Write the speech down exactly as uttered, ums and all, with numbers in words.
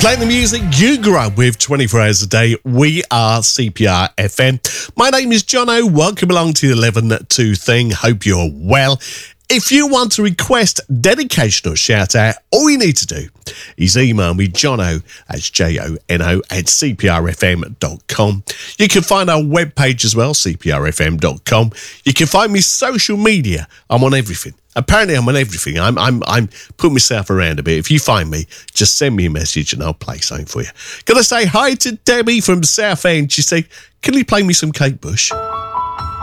Playing the music you grew up with twenty-four hours a day. We are C P R F M. My name is Jono. Welcome along to the eleven two thing. Hope you're well. If you want to request dedication or shout out, all you need to do is email me, Jono, that's J O N O, at c p r f m dot com. You can find our webpage as well, c p r f m dot com. You can find me social media. I'm on everything. Apparently I'm on everything. I'm I'm I'm putting myself around a bit. If you find me, just send me a message and I'll play something for you. Gonna say hi to Debbie from Southend. She said, can you play me some Kate Bush?